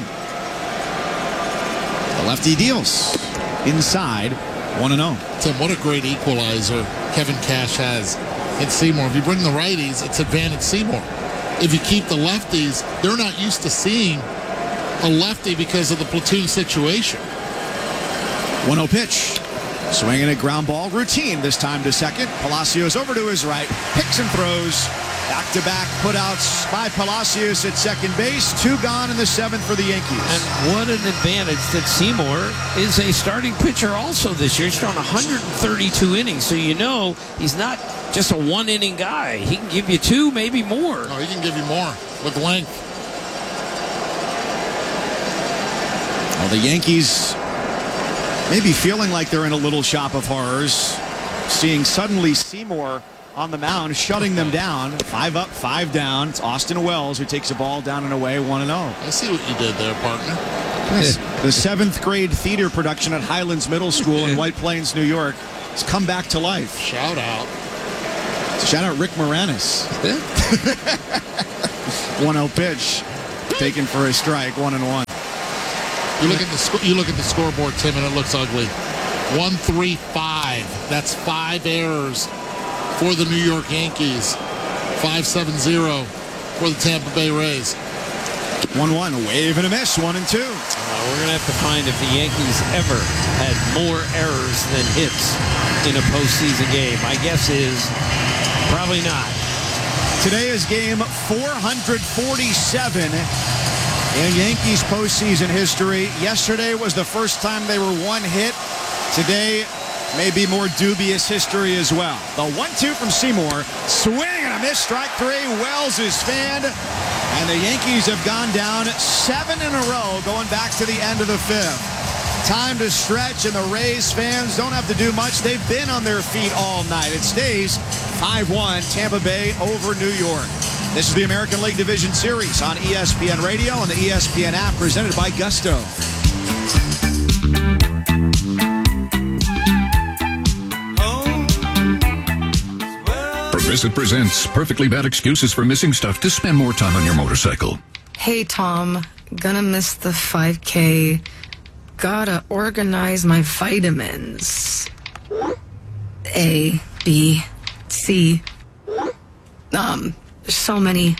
The lefty deals inside one and oh. Tim, what a great equalizer Kevin Cash has in Seymour. If you bring the righties, it's advantage Seymour. If you keep the lefties, they're not used to seeing a lefty because of the platoon situation. one oh pitch. Swinging a ground ball. Routine this time to second. Palacios over to his right. Picks and throws. Back-to-back putouts by Palacios at second base. Two gone in the seventh for the Yankees. And what an advantage that Seymour is a starting pitcher also this year. He's thrown one hundred thirty-two innings, so you know he's not just a one-inning guy. He can give you two, maybe more. Oh, he can give you more with length. Well, the Yankees maybe feeling like they're in a little shop of horrors, seeing suddenly Seymour on the mound, shutting them down. Five up, five down. It's Austin Wells who takes the ball down and away, one and oh. I see what you did there, partner. The seventh grade theater production at Highlands Middle School in White Plains, New York, has come back to life. Shout out. Shout out Rick Moranis. one oh pitch, taken for a strike, one and one. You look at the sc- you look at the scoreboard, Tim, and it looks ugly. One three five. That's five errors for the New York Yankees. Five seven zero for the Tampa Bay Rays. one one, a wave and a miss, one and two. Uh, we're going to have to find if the Yankees ever had more errors than hits in a postseason game. My guess is probably not. Today is game four hundred forty-seven in Yankees postseason history. Yesterday was the first time they were one hit. Today may be more dubious history as well. The one two from Seymour. Swing and a miss, strike three. Wells is fanned. And the Yankees have gone down seven in a row going back to the end of the fifth. Time to stretch, and the Rays fans don't have to do much. They've been on their feet all night. It stays five one, Tampa Bay over New York. This is the American League Division Series on E S P N Radio and the E S P N app, presented by Gusto. Progressive presents Perfectly Bad Excuses for Missing Stuff to spend more time on your motorcycle. Hey, Tom. Gonna miss the five K. Gotta organize my vitamins. A, B, C. Um, there's so many.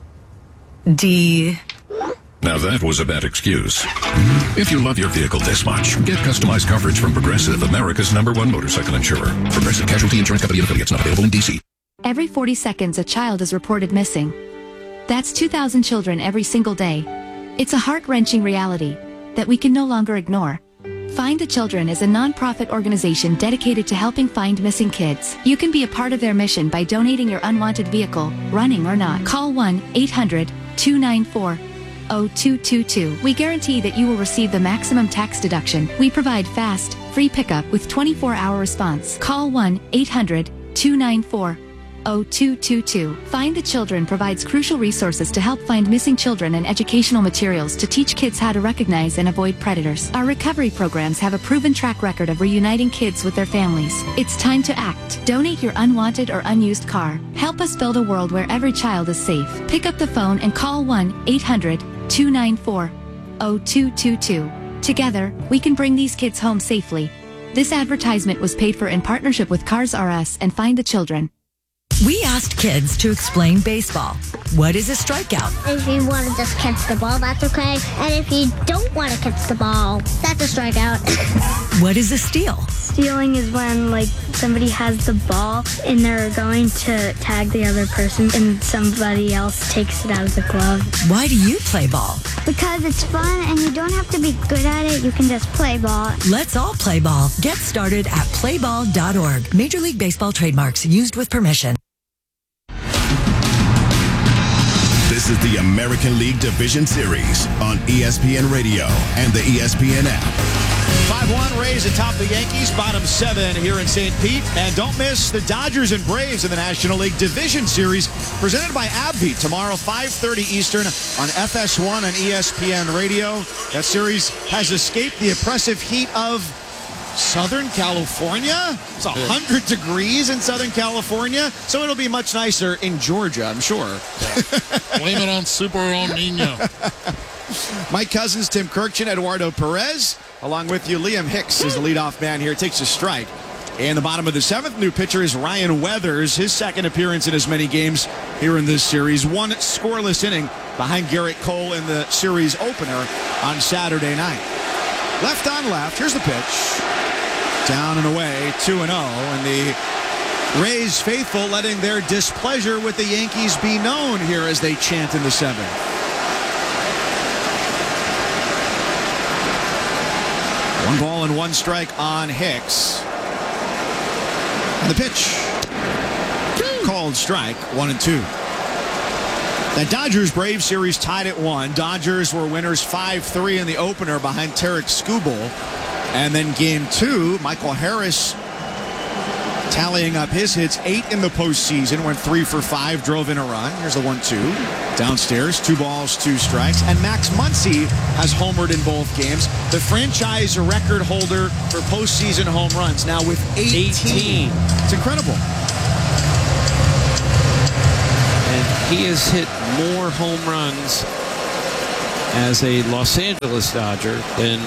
D. Now that was a bad excuse. If you love your vehicle this much, get customized coverage from Progressive, America's number one motorcycle insurer. Progressive Casualty Insurance Company and affiliates, not available in D C. Every forty seconds, a child is reported missing. That's two thousand children every single day. It's a heart-wrenching reality that we can no longer ignore. Find the Children is a non-profit organization dedicated to helping find missing kids. You can be a part of their mission by donating your unwanted vehicle, running or not. Call one eight hundred two nine four oh two two two. We guarantee that you will receive the maximum tax deduction. We provide fast, free pickup with twenty-four hour response. Call one eight hundred two nine four oh two two two. Find the Children provides crucial resources to help find missing children and educational materials to teach kids how to recognize and avoid predators. Our recovery programs have a proven track record of reuniting kids with their families. It's time to act. Donate your unwanted or unused car. Help us build a world where every child is safe. Pick up the phone and call one eight hundred two nine four oh two two two. Together, we can bring these kids home safely. This advertisement was paid for in partnership with Cars R Us and Find the Children. We asked kids to explain baseball. What is a strikeout? If you want to just catch the ball, that's okay. And if you don't want to catch the ball, that's a strikeout. What is a steal? Stealing is when, like, somebody has the ball and they're going to tag the other person and somebody else takes it out of the glove. Why do you play ball? Because it's fun and you don't have to be good at it. You can just play ball. Let's all play ball. Get started at play ball dot org. Major League Baseball trademarks used with permission. This is the American League Division Series on E S P N Radio and the E S P N app. five one Rays atop the Yankees, bottom seven here in Saint Pete. And don't miss the Dodgers and Braves in the National League Division Series, presented by AbbVie, tomorrow five thirty Eastern on F S one and E S P N Radio. That series has escaped the oppressive heat of Southern California. It's one hundred degrees in Southern California, so it'll be much nicer in Georgia, I'm sure. Yeah. Blame it on Super El Nino. Mike Cousins, Tim Kirkchin, Eduardo Perez, along with you, Liam Hicks is the leadoff man here. Takes a strike. In the bottom of the seventh, new pitcher is Ryan Weathers. His second appearance in as many games here in this series. One scoreless inning behind Garrett Cole in the series opener on Saturday night. Left on left. Here's the pitch. Down and away, two and oh, and the Rays faithful letting their displeasure with the Yankees be known here as they chant in the seventh. One ball and one strike on Hicks. And the pitch. Called strike, one and two. The Dodgers-Braves series tied at one. Dodgers were winners five three in the opener behind Tarek Skubal. And then game two, Michael Harris tallying up his hits, eight in the postseason, went three for five, drove in a run. Here's the one two. Downstairs, two balls, two strikes. And Max Muncy has homered in both games. The franchise record holder for postseason home runs, now with eighteen. eighteen. It's incredible. And he has hit more home runs as a Los Angeles Dodger than...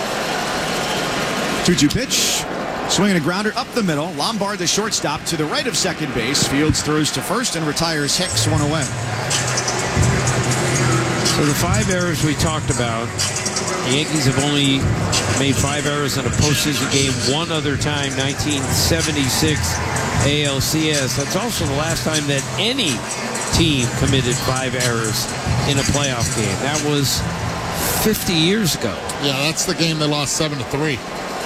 two two pitch. Swinging a grounder up the middle. Lombard, the shortstop, to the right of second base. Fields throws to first and retires Hicks one away. So the five errors we talked about, the Yankees have only made five errors in a postseason game one other time, nineteen seventy-six A L C S. That's also the last time that any team committed five errors in a playoff game. That was fifty years ago. Yeah, that's the game they lost seven to three.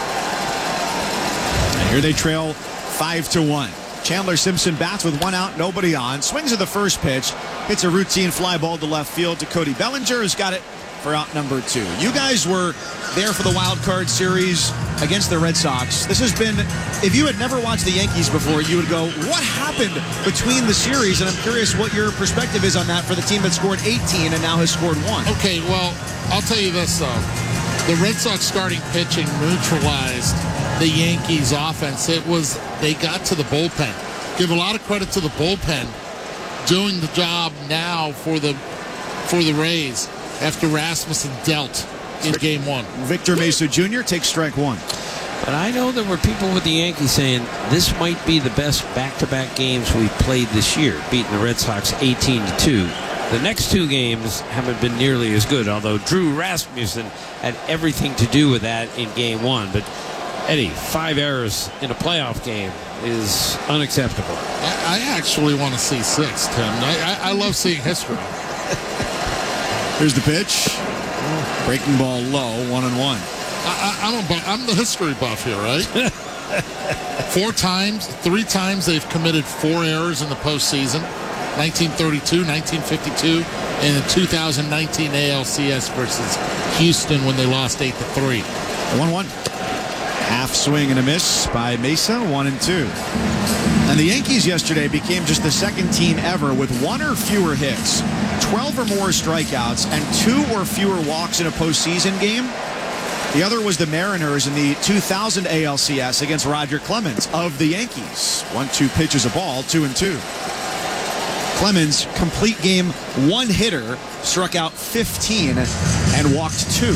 Here they trail five to one. Chandler Simpson bats with one out, nobody on. Swings at the first pitch. Hits a routine fly ball to left field to Cody Bellinger, who's got it for out number two. You guys were there for the wild card series against the Red Sox. This has been, if you had never watched the Yankees before, you would go, what happened between the series? And I'm curious what your perspective is on that for the team that scored eighteen and now has scored one. Okay, well, I'll tell you this, though. The Red Sox starting pitching neutralized the Yankees offense. It was, they got to the bullpen. Give a lot of credit to the bullpen doing the job now for the for the Rays after Rasmussen dealt in game one. Victor Mesa Junior takes strike one. But I know there were people with the Yankees saying this might be the best back-to-back games we've played this year, beating the Red Sox eighteen to two. The next two games haven't been nearly as good, although Drew Rasmussen had everything to do with that in game one. But Eddie, five errors in a playoff game is unacceptable. I, I actually want to see six, Tim. I, I, I love seeing history. Here's the pitch. Breaking ball low, one and one. I, I, I'm, a, I'm the history buff here, right? Four times, three times they've committed four errors in the postseason. nineteen thirty-two, nineteen fifty-two, and the two thousand nineteen A L C S versus Houston when they lost eight to three. one one. Half swing and a miss by Mesa, one and two. And the Yankees yesterday became just the second team ever with one or fewer hits, twelve or more strikeouts, and two or fewer walks in a postseason game. The other was the Mariners in the two thousand A L C S against Roger Clemens of the Yankees. one two pitches a ball, two and two. Clemens, complete game one hitter, struck out fifteen and walked two.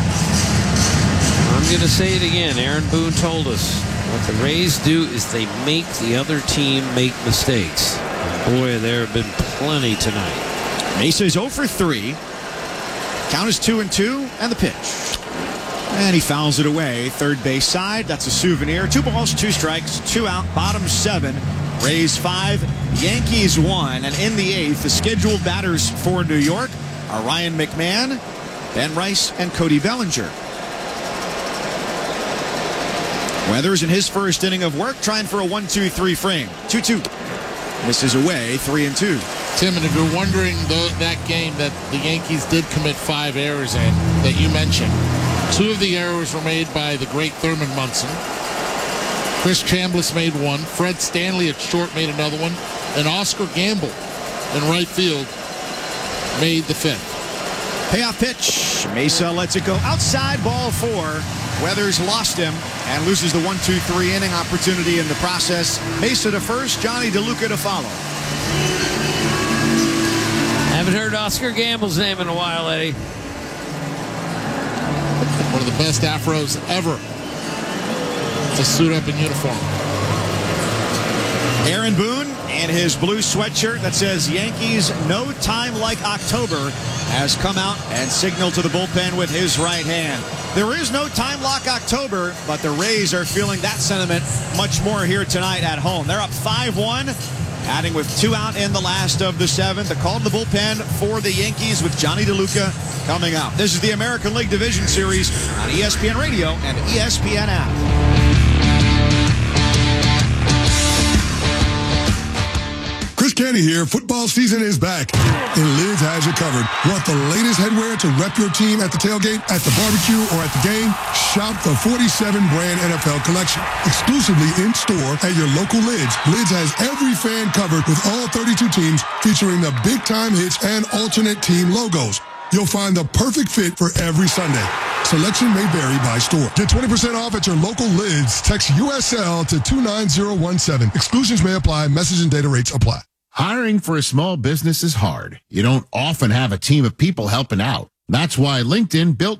I'm going to say it again. Aaron Boone told us what the Rays do is they make the other team make mistakes. Boy, there have been plenty tonight. Mesa is oh for three. Count is two and two, and the pitch. And he fouls it away. Third base side. That's a souvenir. Two balls, two strikes, two out. Bottom seven. Rays five, Yankees one. And in the eighth, the scheduled batters for New York are Ryan McMahon, Ben Rice, and Cody Bellinger. Weathers in his first inning of work trying for a one two three frame. two two. Misses away, three and two. Tim, and if you're wondering though, that game that the Yankees did commit five errors in that you mentioned, two of the errors were made by the great Thurman Munson. Chris Chambliss made one. Fred Stanley at short made another one. And Oscar Gamble in right field made the fifth. Payoff pitch. Mesa lets it go outside, ball four. Weathers lost him and loses the one two three inning opportunity in the process. Mesa to first, Johnny DeLuca to follow. Haven't heard Oscar Gamble's name in a while, Eddie. One of the best afros ever to suit up in uniform. Aaron Boone and his blue sweatshirt that says Yankees no time like October has come out and signaled to the bullpen with his right hand. There is no time like October, but the Rays are feeling that sentiment much more here tonight at home. They're up five one, adding with two out in the last of the seventh. The call to the bullpen for the Yankees with Johnny DeLuca coming up. This is the American League Division Series on E S P N Radio and E S P N app. Chris Scanny here. Football season is back, and Lids has you covered. Want the latest headwear to rep your team at the tailgate, at the barbecue, or at the game? Shop the forty-seven brand N F L collection. Exclusively in-store at your local Lids. Lids has every fan covered with all thirty-two teams, featuring the big-time hits and alternate team logos. You'll find the perfect fit for every Sunday. Selection may vary by store. Get twenty percent off at your local Lids. Text U S L to two nine zero one seven. Exclusions may apply. Message and data rates apply. Hiring for a small business is hard. You don't often have a team of people helping out. That's why LinkedIn built